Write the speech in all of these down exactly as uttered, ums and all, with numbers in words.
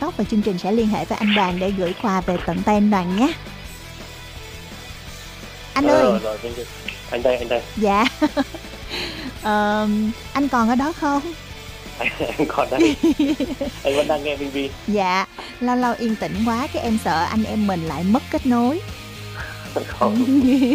tóc và chương trình sẽ liên hệ với anh Đoàn để gửi quà về tận tay anh Đoàn nhé. Anh ơi. Rồi, rồi, rồi, anh đây, anh đây. Dạ. ờ, anh còn ở đó không? Anh còn đây. Anh vẫn đang nghe Minh Vi. Dạ, lâu lâu yên tĩnh quá cái em sợ anh em mình lại mất kết nối. Không.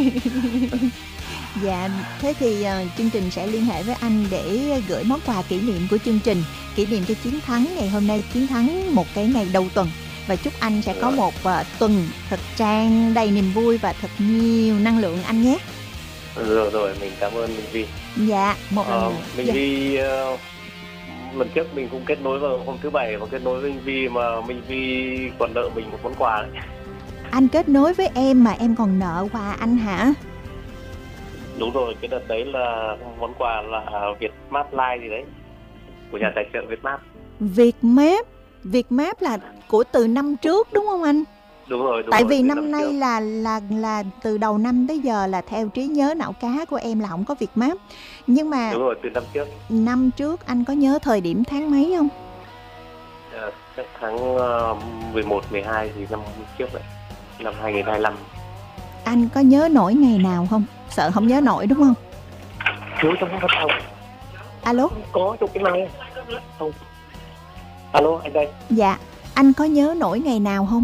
Dạ, thế thì uh, chương trình sẽ liên hệ với anh để gửi món quà kỷ niệm của chương trình, kỷ niệm cho chiến thắng ngày hôm nay, chiến thắng một cái ngày đầu tuần. Và chúc anh sẽ có một uh, tuần thật tràn đầy niềm vui và thật nhiều năng lượng anh nhé. Rồi rồi, mình cảm ơn Minh Vi. Dạ, một lần ờ, nữa. Minh Dạ. Vi, uh, lần trước mình cũng kết nối vào hôm thứ bảy và kết nối với Minh Vi mà Minh Vi còn nợ mình một món quà đấy. Anh kết nối với em mà em còn nợ quà anh hả? Đúng rồi, cái đợt đấy là món quà là Vietmart Live gì đấy, của nhà tài trợ Vietmart. Vietmart, Vietmart là của từ năm trước đúng không anh? Đúng rồi, đúng Tại rồi, vì từ năm nay trước. là là là từ đầu năm tới giờ là theo trí nhớ não cá của em là không có Vietmart. Nhưng mà Đúng rồi, từ năm trước. Năm trước anh có nhớ thời điểm tháng mấy không? À, chắc tháng uh, mười một, mười hai thì năm trước đấy, năm hai nghìn không trăm hai mươi lăm. Anh có nhớ nổi ngày nào không? Sợ không nhớ nổi đúng không? Thiếu trong phát không? Alo? Có trong cái này không? Alo, anh đây. Dạ, anh có nhớ nổi ngày nào không?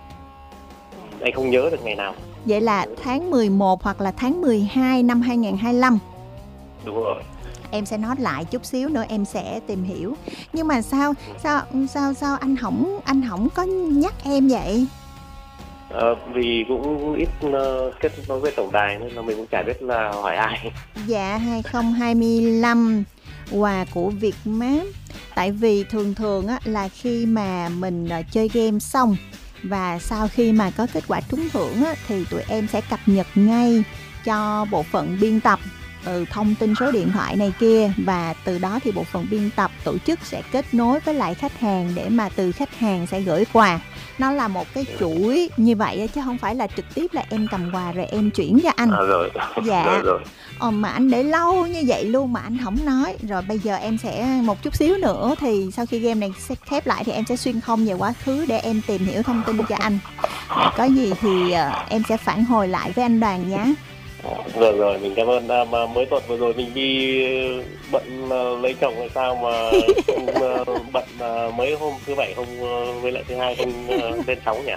Anh không nhớ được ngày nào. Vậy là tháng mười một hoặc là tháng mười hai năm hai nghìn không trăm hai mươi lăm. Đúng rồi. Em sẽ nói lại chút xíu nữa em sẽ tìm hiểu. Nhưng mà sao sao sao sao anh không anh không có nhắc em vậy? À, vì cũng ít uh, kết nối với tổng đài nên là mình cũng chả biết là hỏi ai. Dạ, hai không hai lăm quà của Vietmart. Tại vì thường thường á, là khi mà mình uh, chơi game xong và sau khi mà có kết quả trúng thưởng á, thì tụi em sẽ cập nhật ngay cho bộ phận biên tập ừ, thông tin số điện thoại này kia, và từ đó thì bộ phận biên tập tổ chức sẽ kết nối với lại khách hàng để mà từ khách hàng sẽ gửi quà. Nó là một cái chuỗi như vậy chứ không phải là trực tiếp là em cầm quà rồi em chuyển cho anh. À, rồi. Dạ. Rồi, rồi. Ờ, mà anh để lâu như vậy luôn mà anh không nói. Rồi bây giờ em sẽ một chút xíu nữa thì sau khi game này sẽ khép lại thì em sẽ xuyên không về quá khứ để em tìm hiểu thông tin cho anh. Có gì thì uh, em sẽ phản hồi lại với anh Đoàn nhé. Rồi rồi, mình cảm ơn. À, mà mới tuần vừa rồi mình đi bận uh, lấy chồng hay sao mà không, uh, bận uh, mấy hôm thứ bảy không uh, với lại thứ hai không uh, lên sóng nhỉ?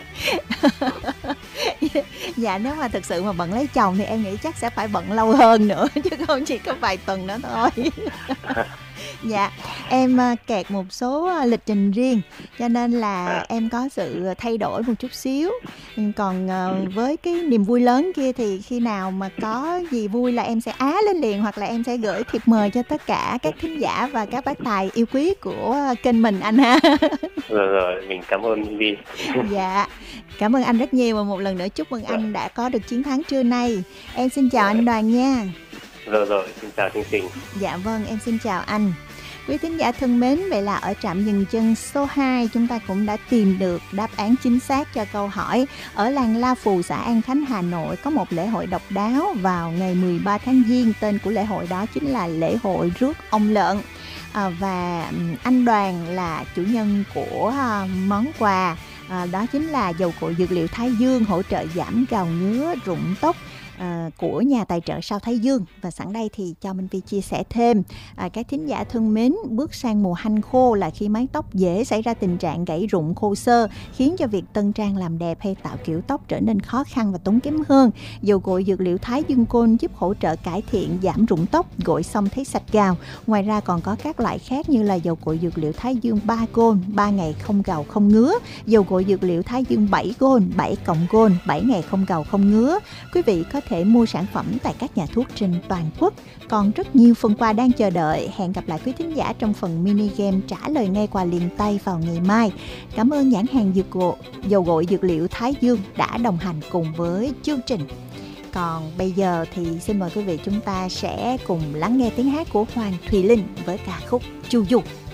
Dạ, nếu mà thực sự mà bận lấy chồng thì em nghĩ chắc sẽ phải bận lâu hơn nữa chứ không chỉ có vài tuần nữa thôi. Dạ, em uh, kẹt một số uh, lịch trình riêng cho nên là À. em có sự thay đổi một chút xíu. Còn uh, với cái niềm vui lớn kia thì khi nào mà có gì vui là em sẽ á lên liền, hoặc là em sẽ gửi thiệp mời cho tất cả các thính giả và các bác tài yêu quý của kênh mình anh ha. Rồi rồi, mình cảm ơn Vi. Dạ, cảm ơn anh rất nhiều và một lần nữa chúc mừng anh đã có được chiến thắng trưa nay. Em xin chào anh Đoàn nha. Rồi rồi, xin chào chương trình. Dạ vâng, em xin chào anh. Quý thính giả thân mến, vậy là ở trạm dừng chân số hai chúng ta cũng đã tìm được đáp án chính xác cho câu hỏi. Ở làng La Phù, xã An Khánh, Hà Nội có một lễ hội độc đáo vào ngày mười ba tháng Giêng. Tên của lễ hội đó chính là lễ hội rước ông lợn. À, và anh Đoàn là chủ nhân của à, món quà. À, đó chính là dầu cội dược liệu Thái Dương hỗ trợ giảm gào ngứa, rụng tóc à, của nhà tài trợ Sao Thái Dương. Và sẵn đây thì cho Minh Vi chia sẻ thêm, à, các thính giả thân mến, bước sang mùa hanh khô là khi mái tóc dễ xảy ra tình trạng gãy rụng khô xơ, khiến cho việc tân trang làm đẹp hay tạo kiểu tóc trở nên khó khăn và tốn kém hơn. Dầu gội dược liệu Thái Dương Côn giúp hỗ trợ cải thiện giảm rụng tóc, gội xong thấy sạch gào. Ngoài ra còn có các loại khác như là dầu gội dược liệu Thái Dương ba Gôn, ba ngày không gào không ngứa, dầu gội dược liệu Thái Dương bảy Gôn, bảy cộng Gôn, bảy ngày không gào không ngứa. Quý vị có thể mua sản phẩm tại các nhà thuốc trên toàn quốc. Còn rất nhiều phần quà đang chờ đợi. Hẹn gặp lại quý thính giả trong phần mini game trả lời ngay quà liền tay vào ngày mai. Cảm ơn nhãn hàng dược gội, dầu gội dược liệu Thái Dương đã đồng hành cùng với chương trình. Còn bây giờ thì xin mời quý vị chúng ta sẽ cùng lắng nghe tiếng hát của Hoàng Thùy Linh với ca khúc Chu Du.